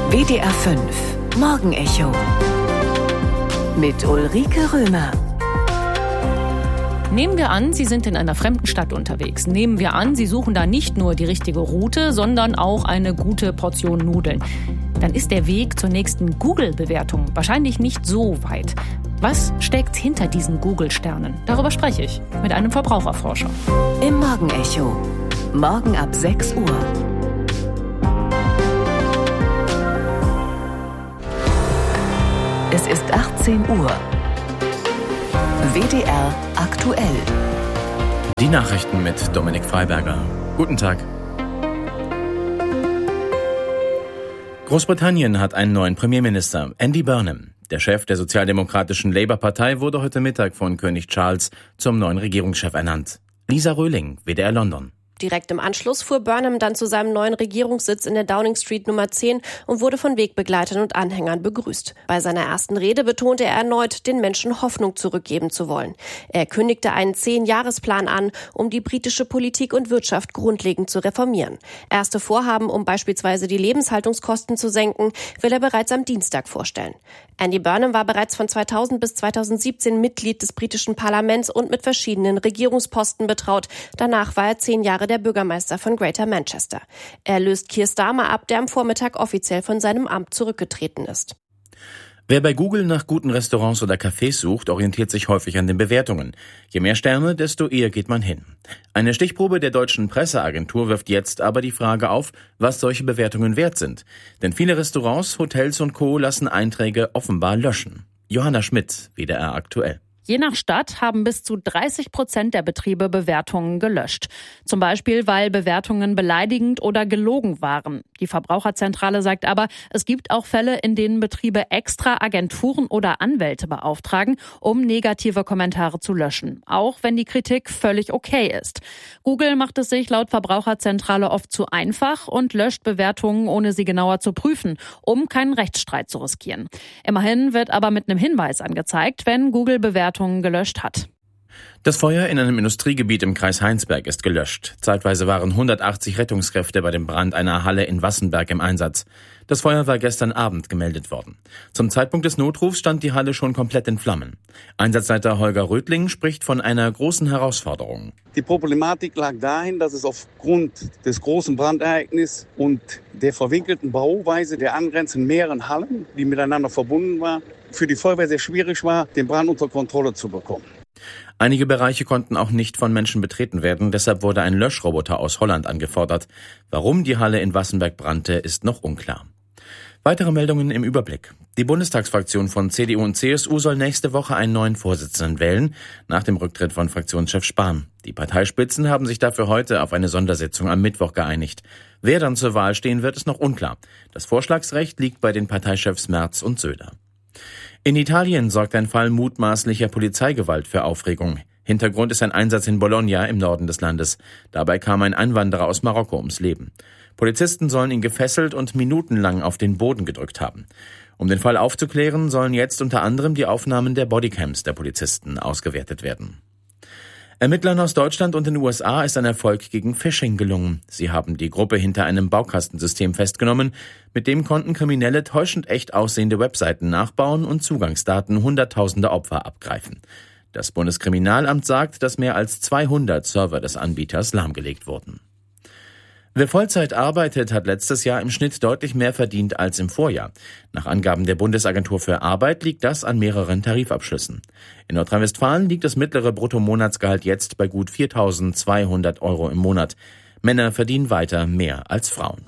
WDR 5 Morgenecho mit Ulrike Römer. Nehmen wir an, Sie sind in einer fremden Stadt unterwegs. Nehmen wir an, Sie suchen da nicht nur die richtige Route, sondern auch eine gute Portion Nudeln. Dann ist der Weg zur nächsten Google-Bewertung wahrscheinlich nicht so weit. Was steckt hinter diesen Google-Sternen? Darüber spreche ich mit einem Verbraucherforscher. Im Morgenecho. Morgen ab 6 Uhr. Es ist 18 Uhr. WDR aktuell. Die Nachrichten mit Dominik Freiberger. Guten Tag. Großbritannien hat einen neuen Premierminister, Andy Burnham. Der Chef der sozialdemokratischen Labour-Partei wurde heute Mittag von König Charles zum neuen Regierungschef ernannt. Lisa Röhling, WDR London. Direkt im Anschluss fuhr Burnham dann zu seinem neuen Regierungssitz in der Downing Street Nummer 10 und wurde von Wegbegleitern und Anhängern begrüßt. Bei seiner ersten Rede betonte er erneut, den Menschen Hoffnung zurückgeben zu wollen. Er kündigte einen 10-Jahresplan an, um die britische Politik und Wirtschaft grundlegend zu reformieren. Erste Vorhaben, um beispielsweise die Lebenshaltungskosten zu senken, will er bereits am Dienstag vorstellen. Andy Burnham war bereits von 2000 bis 2017 Mitglied des britischen Parlaments und mit verschiedenen Regierungsposten betraut. Danach war er 10 Jahre der Bürgermeister von Greater Manchester. Er löst Keir Starmer ab, der am Vormittag offiziell von seinem Amt zurückgetreten ist. Wer bei Google nach guten Restaurants oder Cafés sucht, orientiert sich häufig an den Bewertungen. Je mehr Sterne, desto eher geht man hin. Eine Stichprobe der deutschen Presseagentur wirft jetzt aber die Frage auf, was solche Bewertungen wert sind. Denn viele Restaurants, Hotels und Co. lassen Einträge offenbar löschen. Johanna Schmidt, WDR aktuell. Je nach Stadt haben bis zu 30% der Betriebe Bewertungen gelöscht. Zum Beispiel, weil Bewertungen beleidigend oder gelogen waren. Die Verbraucherzentrale sagt aber, es gibt auch Fälle, in denen Betriebe extra Agenturen oder Anwälte beauftragen, um negative Kommentare zu löschen. Auch wenn die Kritik völlig okay ist. Google macht es sich laut Verbraucherzentrale oft zu einfach und löscht Bewertungen, ohne sie genauer zu prüfen, um keinen Rechtsstreit zu riskieren. Immerhin wird aber mit einem Hinweis angezeigt, wenn Google Bewertungen gelöscht hat. Das Feuer in einem Industriegebiet im Kreis Heinsberg ist gelöscht. Zeitweise waren 180 Rettungskräfte bei dem Brand einer Halle in Wassenberg im Einsatz. Das Feuer war gestern Abend gemeldet worden. Zum Zeitpunkt des Notrufs stand die Halle schon komplett in Flammen. Einsatzleiter Holger Rödling spricht von einer großen Herausforderung. Die Problematik lag dahin, dass es aufgrund des großen Brandereignisses und der verwinkelten Bauweise der angrenzenden mehreren Hallen, die miteinander verbunden waren, für die Feuerwehr sehr schwierig war, den Brand unter Kontrolle zu bekommen. Einige Bereiche konnten auch nicht von Menschen betreten werden, deshalb wurde ein Löschroboter aus Holland angefordert. Warum die Halle in Wassenberg brannte, ist noch unklar. Weitere Meldungen im Überblick. Die Bundestagsfraktion von CDU und CSU soll nächste Woche einen neuen Vorsitzenden wählen, nach dem Rücktritt von Fraktionschef Spahn. Die Parteispitzen haben sich dafür heute auf eine Sondersitzung am Mittwoch geeinigt. Wer dann zur Wahl stehen wird, ist noch unklar. Das Vorschlagsrecht liegt bei den Parteichefs Merz und Söder. In Italien sorgt ein Fall mutmaßlicher Polizeigewalt für Aufregung. Hintergrund ist ein Einsatz in Bologna im Norden des Landes. Dabei kam ein Einwanderer aus Marokko ums Leben. Polizisten sollen ihn gefesselt und minutenlang auf den Boden gedrückt haben. Um den Fall aufzuklären, sollen jetzt unter anderem die Aufnahmen der Bodycams der Polizisten ausgewertet werden. Ermittlern aus Deutschland und den USA ist ein Erfolg gegen Phishing gelungen. Sie haben die Gruppe hinter einem Baukastensystem festgenommen. Mit dem konnten Kriminelle täuschend echt aussehende Webseiten nachbauen und Zugangsdaten hunderttausender Opfer abgreifen. Das Bundeskriminalamt sagt, dass mehr als 200 Server des Anbieters lahmgelegt wurden. Wer Vollzeit arbeitet, hat letztes Jahr im Schnitt deutlich mehr verdient als im Vorjahr. Nach Angaben der Bundesagentur für Arbeit liegt das an mehreren Tarifabschlüssen. In Nordrhein-Westfalen liegt das mittlere Bruttomonatsgehalt jetzt bei gut 4.200 € im Monat. Männer verdienen weiter mehr als Frauen.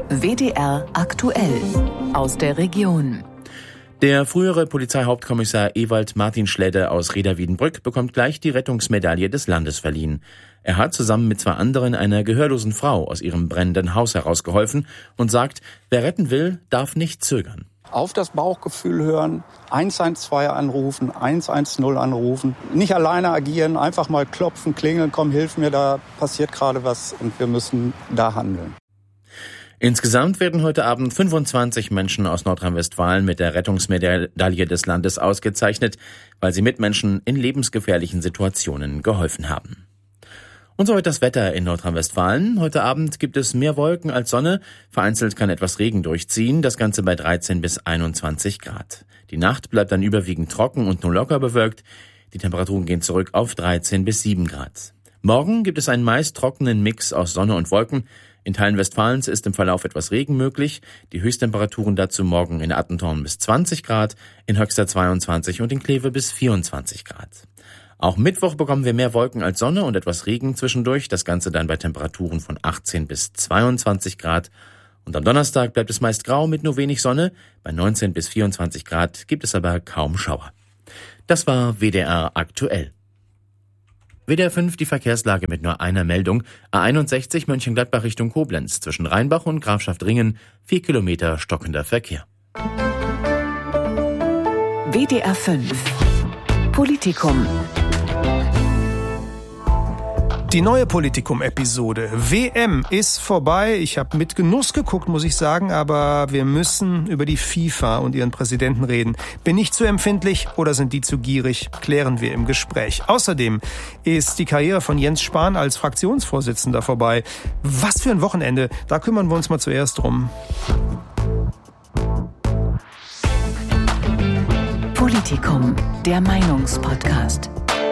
WDR aktuell aus der Region. Der frühere Polizeihauptkommissar Ewald Martin Schledde aus Reda-Wiedenbrück bekommt gleich die Rettungsmedaille des Landes verliehen. Er hat zusammen mit 2 anderen einer gehörlosen Frau aus ihrem brennenden Haus herausgeholfen und sagt, wer retten will, darf nicht zögern. Auf das Bauchgefühl hören, 112 anrufen, 110 anrufen, nicht alleine agieren, einfach mal klopfen, klingeln, komm, hilf mir, da passiert gerade was und wir müssen da handeln. Insgesamt werden heute Abend 25 Menschen aus Nordrhein-Westfalen mit der Rettungsmedaille des Landes ausgezeichnet, weil sie Mitmenschen in lebensgefährlichen Situationen geholfen haben. Und soweit das Wetter in Nordrhein-Westfalen. Heute Abend gibt es mehr Wolken als Sonne. Vereinzelt kann etwas Regen durchziehen. Das Ganze bei 13 bis 21 Grad. Die Nacht bleibt dann überwiegend trocken und nur locker bewölkt. Die Temperaturen gehen zurück auf 13 bis 7 Grad. Morgen gibt es einen meist trockenen Mix aus Sonne und Wolken. In Teilen Westfalens ist im Verlauf etwas Regen möglich. Die Höchsttemperaturen dazu morgen in Attentorn bis 20 Grad, in Höxter 22 und in Kleve bis 24 Grad. Auch Mittwoch bekommen wir mehr Wolken als Sonne und etwas Regen zwischendurch. Das Ganze dann bei Temperaturen von 18 bis 22 Grad. Und am Donnerstag bleibt es meist grau mit nur wenig Sonne. Bei 19 bis 24 Grad gibt es aber kaum Schauer. Das war WDR aktuell. WDR 5 die Verkehrslage mit nur einer Meldung. A61 Mönchengladbach Richtung Koblenz. Zwischen Rheinbach und Grafschaft-Ringen 4 Kilometer stockender Verkehr. WDR 5 Politikum. Die neue Politikum-Episode. WM ist vorbei. Ich habe mit Genuss geguckt, muss ich sagen, aber wir müssen über die FIFA und ihren Präsidenten reden. Bin ich zu empfindlich oder sind die zu gierig? Klären wir im Gespräch. Außerdem ist die Karriere von Jens Spahn als Fraktionsvorsitzender vorbei. Was für ein Wochenende. Da kümmern wir uns mal zuerst drum. Politikum, der Meinungspodcast.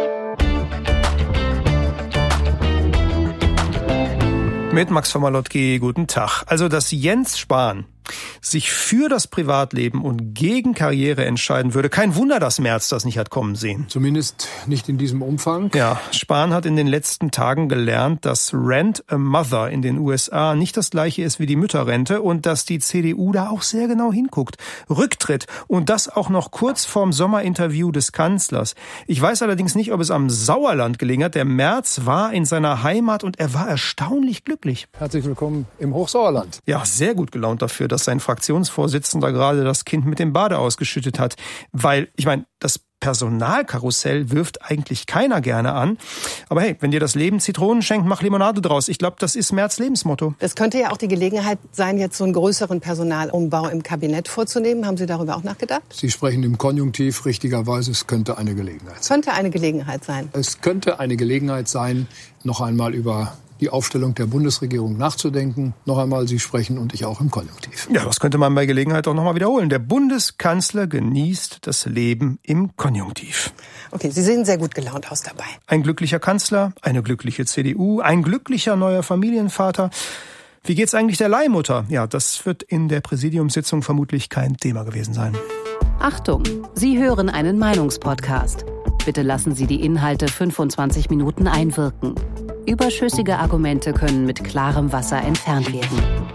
Mit Max von Malotki, guten Tag. Also, dass Jens Spahn sich für das Privatleben und gegen Karriere entscheiden würde. Kein Wunder, dass Merz das nicht hat kommen sehen. Zumindest nicht in diesem Umfang. Ja, Spahn hat in den letzten Tagen gelernt, dass Rent a Mother in den USA nicht das gleiche ist wie die Mütterrente und dass die CDU da auch sehr genau hinguckt. Rücktritt und das auch noch kurz vorm Sommerinterview des Kanzlers. Ich weiß allerdings nicht, ob es am Sauerland gelegen hat. Der Merz war in seiner Heimat und er war erstaunlich glücklich. Herzlich willkommen im Hochsauerland. Ja, sehr gut gelaunt dafür, dass sein Fraktionsvorsitzender gerade das Kind mit dem Bade ausgeschüttet hat. Weil, ich meine, das Personalkarussell wirft eigentlich keiner gerne an. Aber hey, wenn dir das Leben Zitronen schenkt, mach Limonade draus. Ich glaube, das ist Merz' Lebensmotto. Das könnte ja auch die Gelegenheit sein, jetzt so einen größeren Personalumbau im Kabinett vorzunehmen. Haben Sie darüber auch nachgedacht? Sie sprechen im Konjunktiv richtigerweise. Es könnte eine Gelegenheit sein. Könnte eine Gelegenheit sein. Es könnte eine Gelegenheit sein, noch einmal über die Aufstellung der Bundesregierung nachzudenken. Noch einmal, Sie sprechen und ich auch im Konjunktiv. Ja, das könnte man bei Gelegenheit auch noch mal wiederholen. Der Bundeskanzler genießt das Leben im Konjunktiv. Okay, Sie sehen sehr gut gelaunt aus dabei. Ein glücklicher Kanzler, eine glückliche CDU, ein glücklicher neuer Familienvater. Wie geht's eigentlich der Leihmutter? Ja, das wird in der Präsidiumssitzung vermutlich kein Thema gewesen sein. Achtung, Sie hören einen Meinungspodcast. Bitte lassen Sie die Inhalte 25 Minuten einwirken. Überschüssige Argumente können mit klarem Wasser entfernt werden.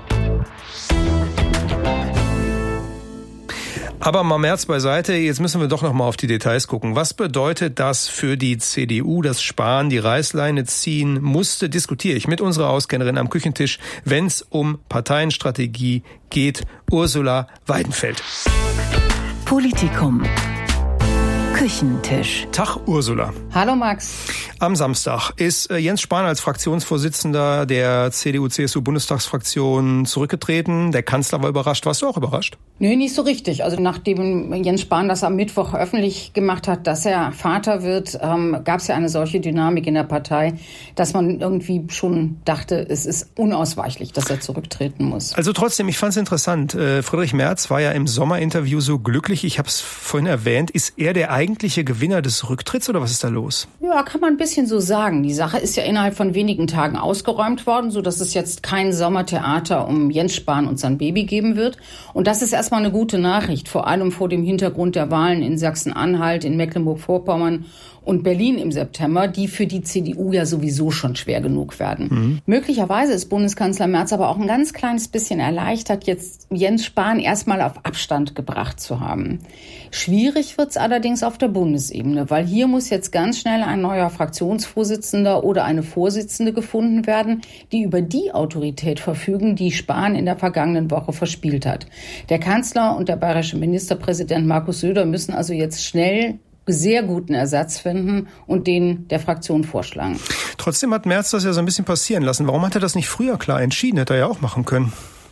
Aber mal Merz beiseite, jetzt müssen wir doch noch mal auf die Details gucken. Was bedeutet das für die CDU, dass Spahn die Reißleine ziehen musste? Diskutiere ich mit unserer Auskennerin am Küchentisch, wenn es um Parteienstrategie geht, Ursula Weidenfeld. Politikum. Küchentisch. Tag, Ursula. Hallo, Max. Am Samstag ist Jens Spahn als Fraktionsvorsitzender der CDU-CSU-Bundestagsfraktion zurückgetreten. Der Kanzler war überrascht. Warst du auch überrascht? Nee, nicht so richtig. Also nachdem Jens Spahn das am Mittwoch öffentlich gemacht hat, dass er Vater wird, gab es ja eine solche Dynamik in der Partei, dass man irgendwie schon dachte, es ist unausweichlich, dass er zurücktreten muss. Also trotzdem, ich fand es interessant. Friedrich Merz war ja im Sommerinterview so glücklich. Ich habe es vorhin erwähnt. Ist er der eigentliche Gewinner des Rücktritts oder was ist da los? Ja, kann man ein bisschen so sagen. Die Sache ist ja innerhalb von wenigen Tagen ausgeräumt worden, sodass es jetzt kein Sommertheater um Jens Spahn und sein Baby geben wird. Und das ist erstmal eine gute Nachricht, vor allem vor dem Hintergrund der Wahlen in Sachsen-Anhalt, in Mecklenburg-Vorpommern und Berlin im September, die für die CDU ja sowieso schon schwer genug werden. Möglicherweise ist Bundeskanzler Merz aber auch ein ganz kleines bisschen erleichtert, jetzt Jens Spahn erstmal auf Abstand gebracht zu haben. Schwierig wird's allerdings auf der Bundesebene, weil hier muss jetzt ganz schnell ein neuer Fraktionsvorsitzender oder eine Vorsitzende gefunden werden, die über die Autorität verfügen, die Spahn in der vergangenen Woche verspielt hat. Der Kanzler und der bayerische Ministerpräsident Markus Söder müssen also jetzt schnell sehr guten Ersatz finden und den der Fraktion vorschlagen. Trotzdem hat Merz das ja so ein bisschen passieren lassen. Warum hat er das nicht früher klar entschieden? Hätte er ja auch machen können.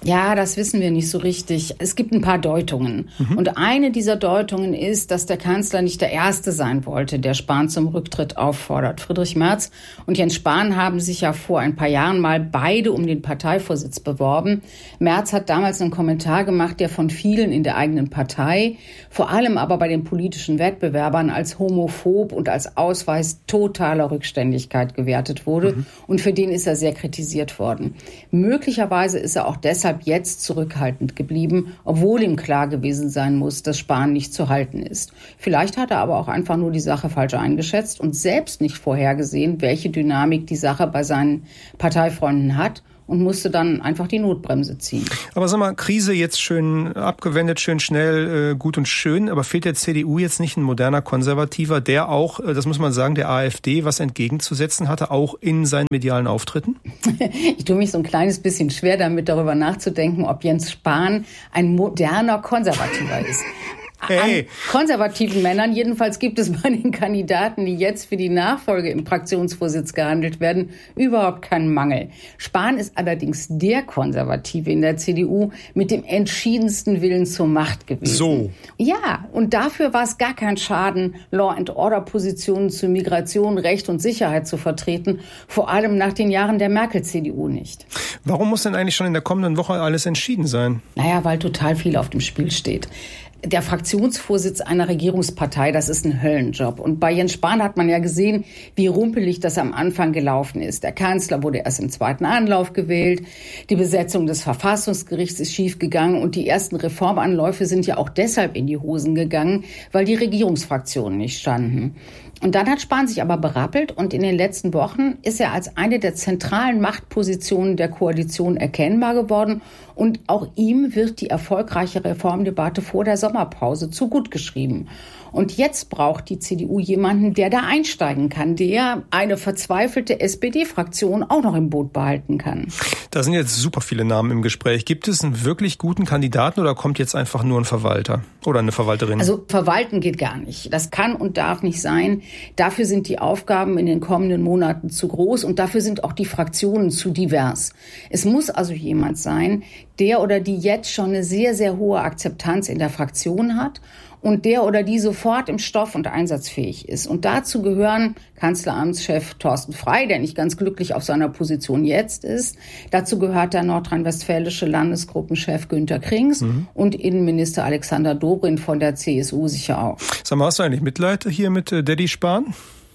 Ja, das wissen wir nicht so richtig. Es gibt ein paar Deutungen. Und eine dieser Deutungen ist, dass der Kanzler nicht der Erste sein wollte, der Spahn zum Rücktritt auffordert. Friedrich Merz und Jens Spahn haben sich ja vor ein paar Jahren mal beide um den Parteivorsitz beworben. Merz hat damals einen Kommentar gemacht, der von vielen in der eigenen Partei, vor allem aber bei den politischen Wettbewerbern, als homophob und als Ausweis totaler Rückständigkeit gewertet wurde. Und für den ist er sehr kritisiert worden. Möglicherweise ist er auch deshalb jetzt zurückhaltend geblieben, obwohl ihm klar gewesen sein muss, dass Spahn nicht zu halten ist. Vielleicht hat er aber auch einfach nur die Sache falsch eingeschätzt und selbst nicht vorhergesehen, welche Dynamik die Sache bei seinen Parteifreunden hat, und musste dann einfach die Notbremse ziehen. Aber sag mal, Krise jetzt schön abgewendet, schön schnell, gut und schön, aber fehlt der CDU jetzt nicht ein moderner Konservativer, der auch, das muss man sagen, der AfD was entgegenzusetzen hatte, auch in seinen medialen Auftritten? Ich tue mich so ein kleines bisschen schwer damit, darüber nachzudenken, ob Jens Spahn ein moderner Konservativer ist. An konservativen Männern jedenfalls gibt es bei den Kandidaten, die jetzt für die Nachfolge im Fraktionsvorsitz gehandelt werden, überhaupt keinen Mangel. Spahn ist allerdings der Konservative in der CDU mit dem entschiedensten Willen zur Macht gewesen. So. Ja, und dafür war es gar kein Schaden, Law-and-Order-Positionen zu Migration, Recht und Sicherheit zu vertreten, vor allem nach den Jahren der Merkel-CDU nicht. Warum muss denn eigentlich schon in der kommenden Woche alles entschieden sein? Naja, weil total viel auf dem Spiel steht. Der Fraktionsvorsitz einer Regierungspartei, das ist ein Höllenjob. Und bei Jens Spahn hat man ja gesehen, wie rumpelig das am Anfang gelaufen ist. Der Kanzler wurde erst im zweiten Anlauf gewählt. Die Besetzung des Verfassungsgerichts ist schiefgegangen. Und die ersten Reformanläufe sind ja auch deshalb in die Hosen gegangen, weil die Regierungsfraktionen nicht standen. Und dann hat Spahn sich aber berappelt und in den letzten Wochen ist er als eine der zentralen Machtpositionen der Koalition erkennbar geworden. Und auch ihm wird die erfolgreiche Reformdebatte vor der Sommerpause zugutgeschrieben. Und jetzt braucht die CDU jemanden, der da einsteigen kann, der eine verzweifelte SPD-Fraktion auch noch im Boot behalten kann. Da sind jetzt super viele Namen im Gespräch. Gibt es einen wirklich guten Kandidaten oder kommt jetzt einfach nur ein Verwalter oder eine Verwalterin? Also verwalten geht gar nicht. Das kann und darf nicht sein. Dafür sind die Aufgaben in den kommenden Monaten zu groß und dafür sind auch die Fraktionen zu divers. Es muss also jemand sein, der oder die jetzt schon eine sehr, sehr hohe Akzeptanz in der Fraktion hat und der oder die sofort im Stoff und einsatzfähig ist. Und dazu gehören Kanzleramtschef Thorsten Frey, der nicht ganz glücklich auf seiner Position jetzt ist. Dazu gehört der nordrhein-westfälische Landesgruppenchef Günter Krings und Innenminister Alexander Dobrindt von der CSU sicher auch. Sag mal, hast du eigentlich Mitleid hier mit Daddy Spahn?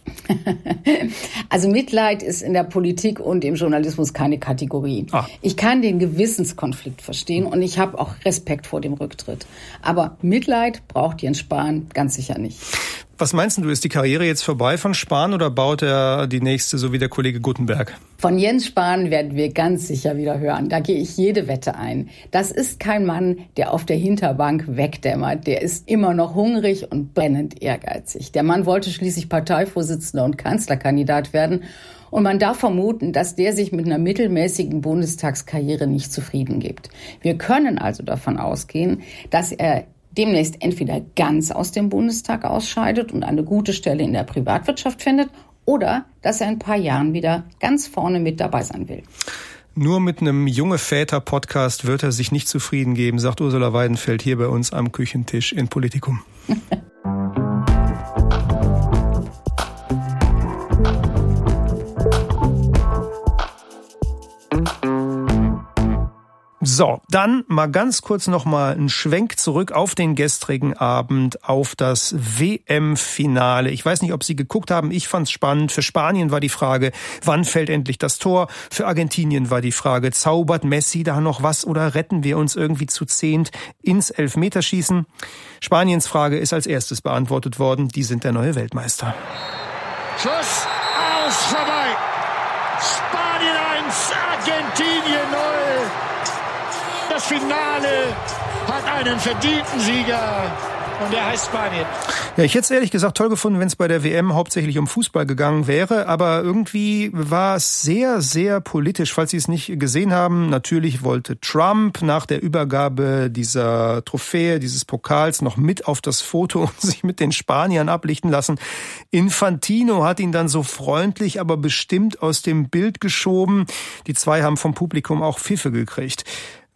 Also Mitleid ist in der Politik und im Journalismus keine Kategorie. Ich kann den Gewissenskonflikt verstehen und ich habe auch Respekt vor dem Rücktritt. Aber Mitleid braucht Jens Spahn ganz sicher nicht. Was meinst du, ist die Karriere jetzt vorbei von Spahn oder baut er die nächste, so wie der Kollege Guttenberg? Von Jens Spahn werden wir ganz sicher wieder hören. Da gehe ich jede Wette ein. Das ist kein Mann, der auf der Hinterbank wegdämmert. Der ist immer noch hungrig und brennend ehrgeizig. Der Mann wollte schließlich Parteivorsitzender und Kanzlerkandidat werden. Und man darf vermuten, dass der sich mit einer mittelmäßigen Bundestagskarriere nicht zufrieden gibt. Wir können also davon ausgehen, dass er demnächst entweder ganz aus dem Bundestag ausscheidet und eine gute Stelle in der Privatwirtschaft findet oder dass er in ein paar Jahren wieder ganz vorne mit dabei sein will. Nur mit einem Junge-Väter-Podcast wird er sich nicht zufrieden geben, sagt Ursula Weidenfeld hier bei uns am Küchentisch in Politikum. So, dann mal ganz kurz noch mal einen Schwenk zurück auf den gestrigen Abend, auf das WM-Finale. Ich weiß nicht, ob Sie geguckt haben, ich fand's spannend. Für Spanien war die Frage, wann fällt endlich das Tor? Für Argentinien war die Frage, zaubert Messi da noch was oder retten wir uns irgendwie zu 10 ins Elfmeterschießen? Spaniens Frage ist als erstes beantwortet worden, die sind der neue Weltmeister. Schuss, aus, vorbei. Spanien 1, Argentinien 0. Das Finale hat einen verdienten Sieger und der heißt Spanien. Ja, ich hätte es ehrlich gesagt toll gefunden, wenn es bei der WM hauptsächlich um Fußball gegangen wäre, aber irgendwie war es sehr, sehr politisch, falls Sie es nicht gesehen haben. Natürlich wollte Trump nach der Übergabe dieser Trophäe, dieses Pokals noch mit auf das Foto und sich mit den Spaniern ablichten lassen. Infantino hat ihn dann so freundlich, aber bestimmt aus dem Bild geschoben. Die zwei haben vom Publikum auch Pfiffe gekriegt.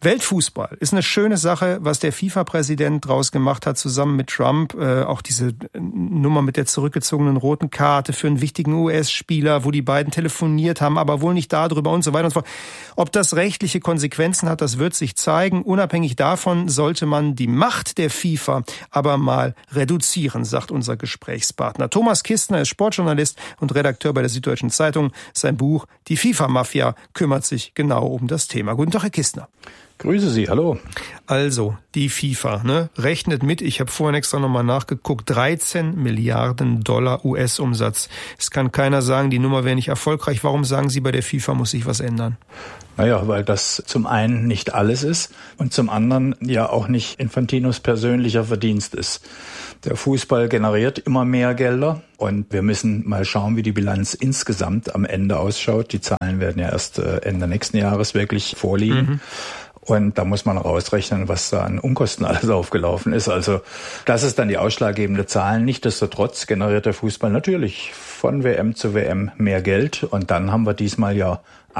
Weltfußball ist eine schöne Sache, was der FIFA-Präsident draus gemacht hat, zusammen mit Trump. Auch diese Nummer mit der zurückgezogenen roten Karte für einen wichtigen US-Spieler, wo die beiden telefoniert haben, aber wohl nicht darüber und so weiter und so fort. Ob das rechtliche Konsequenzen hat, das wird sich zeigen. Unabhängig davon sollte man die Macht der FIFA aber mal reduzieren, sagt unser Gesprächspartner. Thomas Kistner ist Sportjournalist und Redakteur bei der Süddeutschen Zeitung. Sein Buch Die FIFA-Mafia kümmert sich genau um das Thema. Guten Tag, Herr Kistner. Grüße Sie, hallo. Also, die FIFA, rechnet mit, ich habe vorhin extra nochmal nachgeguckt, 13 Milliarden Dollar US-Umsatz. Es kann keiner sagen, die Nummer wäre nicht erfolgreich. Warum sagen Sie, bei der FIFA muss sich was ändern? Naja, weil das zum einen nicht alles ist und zum anderen ja auch nicht Infantinos persönlicher Verdienst ist. Der Fußball generiert immer mehr Gelder und wir müssen mal schauen, wie die Bilanz insgesamt am Ende ausschaut. Die Zahlen werden ja erst Ende nächsten Jahres wirklich vorliegen. Und da muss man rausrechnen, was da an Unkosten alles aufgelaufen ist. Also das ist dann die ausschlaggebende Zahl. Nichtsdestotrotz generiert der Fußball natürlich von WM zu WM mehr Geld. Und dann haben wir diesmal ja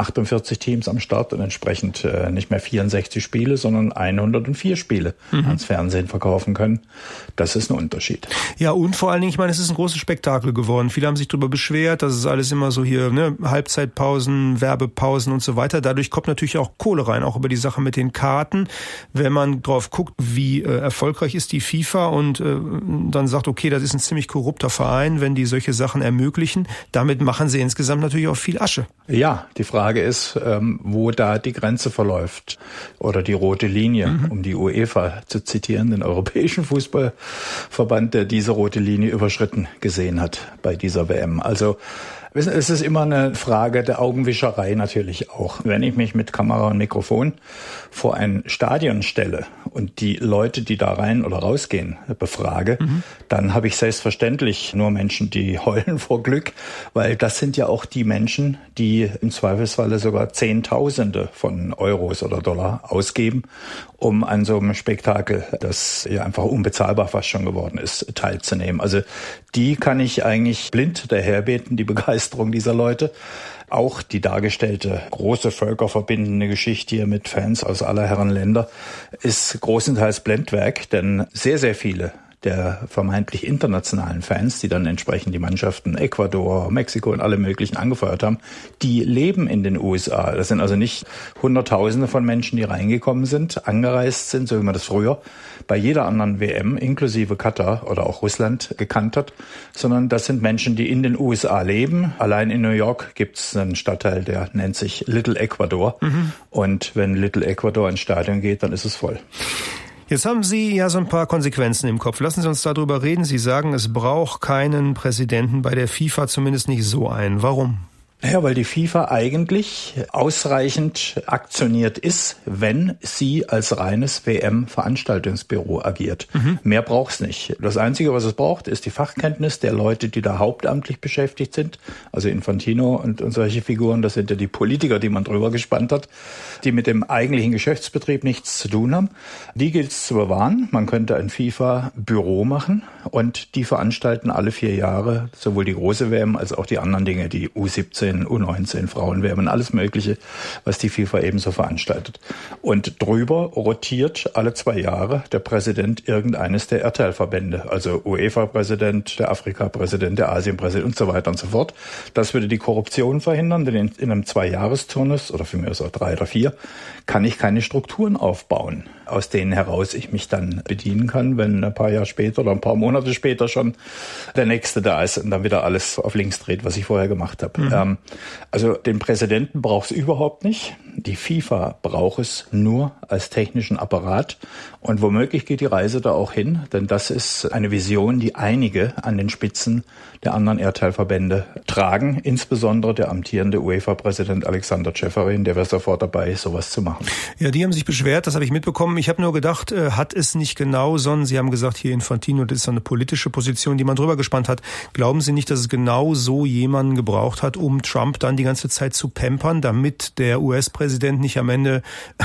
48 Teams am Start und entsprechend nicht mehr 64 Spiele, sondern 104 Spiele ans Fernsehen verkaufen können. Das ist ein Unterschied. Ja, und vor allen Dingen, ich meine, es ist ein großes Spektakel geworden. Viele haben sich darüber beschwert, dass es alles immer so hier, Halbzeitpausen, Werbepausen und so weiter. Dadurch kommt natürlich auch Kohle rein, auch über die Sache mit den Karten. Wenn man drauf guckt, wie erfolgreich ist die FIFA und dann sagt, okay, das ist ein ziemlich korrupter Verein, wenn die solche Sachen ermöglichen, damit machen sie insgesamt natürlich auch viel Asche. Ja, die Frage ist, wo da die Grenze verläuft oder die rote Linie, um die UEFA zu zitieren, den Europäischen Fußballverband, der diese rote Linie überschritten gesehen hat bei dieser WM. Also es ist immer eine Frage der Augenwischerei natürlich auch. Wenn ich mich mit Kamera und Mikrofon vor ein Stadion stelle und die Leute, die da rein oder rausgehen, befrage, dann habe ich selbstverständlich nur Menschen, die heulen vor Glück, weil das sind ja auch die Menschen, die im Zweifelsfalle sogar Zehntausende von Euros oder Dollar ausgeben, um an so einem Spektakel, das ja einfach unbezahlbar fast schon geworden ist, teilzunehmen. Also die kann ich eigentlich blind daherbeten, die Begeisterung dieser Leute. Auch die dargestellte große völkerverbindende Geschichte hier mit Fans aus aller Herren Länder ist großenteils Blendwerk, denn sehr, sehr viele der vermeintlich internationalen Fans, die dann entsprechend die Mannschaften Ecuador, Mexiko und alle möglichen angefeuert haben, die leben in den USA. Das sind also nicht Hunderttausende von Menschen, die reingekommen sind, angereist sind, so wie man das früher bei jeder anderen WM, inklusive Katar oder auch Russland, gekannt hat, sondern das sind Menschen, die in den USA leben. Allein in New York gibt es einen Stadtteil, der nennt sich Little Ecuador. Und wenn Little Ecuador ins Stadion geht, dann ist es voll. Jetzt haben Sie ja so ein paar Konsequenzen im Kopf. Lassen Sie uns darüber reden. Sie sagen, es braucht keinen Präsidenten bei der FIFA, zumindest nicht so einen. Warum? Ja, weil die FIFA eigentlich ausreichend aktioniert ist, wenn sie als reines WM-Veranstaltungsbüro agiert. Mehr braucht's nicht. Das Einzige, was es braucht, ist die Fachkenntnis der Leute, die da hauptamtlich beschäftigt sind. Also Infantino und solche Figuren, das sind ja die Politiker, die man drüber gespannt hat, die mit dem eigentlichen Geschäftsbetrieb nichts zu tun haben. Die gilt es zu bewahren. Man könnte ein FIFA-Büro machen und die veranstalten alle 4 Jahre sowohl die große WM als auch die anderen Dinge, die U17, U19, Frauen-WM, alles Mögliche, was die FIFA ebenso veranstaltet. Und drüber rotiert alle 2 Jahre der Präsident irgendeines der RTL-Verbände, also UEFA-Präsident, der Afrika-Präsident, der Asien-Präsident und so weiter und so fort. Das würde die Korruption verhindern, denn in einem 2-Jahresturnus oder für mich ist auch 3 oder 4, kann ich keine Strukturen aufbauen, aus denen heraus ich mich dann bedienen kann, wenn ein paar Jahre später oder ein paar Monate später schon der Nächste da ist und dann wieder alles auf links dreht, was ich vorher gemacht habe. Also den Präsidenten braucht es überhaupt nicht. Die FIFA braucht es nur als technischen Apparat. Und womöglich geht die Reise da auch hin, denn das ist eine Vision, die einige an den Spitzen der anderen RTL-Verbände tragen, insbesondere der amtierende UEFA-Präsident Alexander Ceferin, der wäre sofort dabei, sowas zu machen. Ja, die haben sich beschwert, das habe ich mitbekommen. Ich habe nur gedacht, hat es nicht genau, sondern Sie haben gesagt, hier Infantino, das ist eine politische Position, die man drüber gespannt hat. Glauben Sie nicht, dass es genau so jemanden gebraucht hat, um Trump dann die ganze Zeit zu pampern, damit der US-Präsident nicht am Ende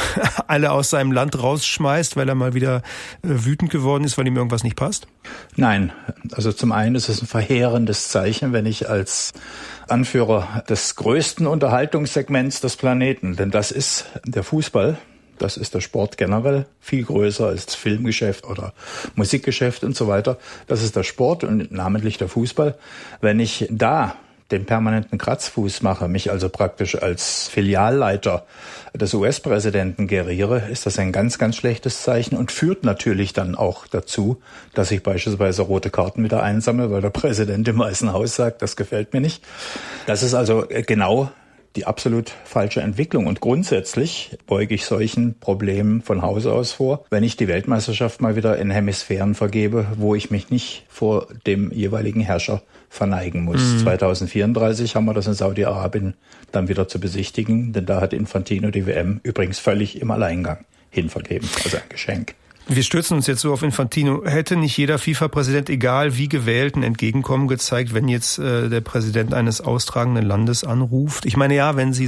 alle aus seinem Land rausschmeißt, weil er mal wieder wütend geworden ist, weil ihm irgendwas nicht passt? Nein, also zum einen ist es ein verheerendes Zeichen, wenn ich als Anführer des größten Unterhaltungssegments des Planeten, denn das ist der Fußball, Das ist der Sport generell viel größer als das Filmgeschäft oder Musikgeschäft und so weiter. Das ist der Sport und namentlich der Fußball. Wenn ich da den permanenten Kratzfuß mache, mich also praktisch als Filialleiter des US-Präsidenten geriere, ist das ein ganz, ganz schlechtes Zeichen und führt natürlich dann auch dazu, dass ich beispielsweise rote Karten wieder einsammle, weil der Präsident im Weißen Haus sagt, das gefällt mir nicht. Das ist also genau die absolut falsche Entwicklung. Und grundsätzlich beuge ich solchen Problemen von Hause aus vor, wenn ich die Weltmeisterschaft mal wieder in Hemisphären vergebe, wo ich mich nicht vor dem jeweiligen Herrscher verneigen muss. 2034 haben wir das in Saudi-Arabien dann wieder zu besichtigen, denn da hat Infantino die WM übrigens völlig im Alleingang hinvergeben, also ein Geschenk. Wir stürzen uns jetzt so auf Infantino. Hätte nicht jeder FIFA-Präsident, egal wie gewählt, ein Entgegenkommen gezeigt, wenn jetzt der Präsident eines austragenden Landes anruft? Ich meine, ja, wenn Sie